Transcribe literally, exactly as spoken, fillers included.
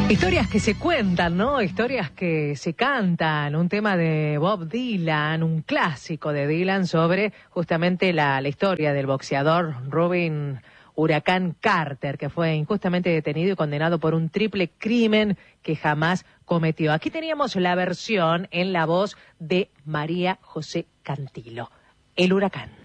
Historias que se cuentan, ¿no? Historias que se cantan. Un tema de Bob Dylan, un clásico de Dylan sobre justamente la, la historia del boxeador Rubin Huracán Carter, que fue injustamente detenido y condenado por un triple crimen que jamás cometió. Aquí teníamos la versión en la voz de María José Cantilo, El Huracán.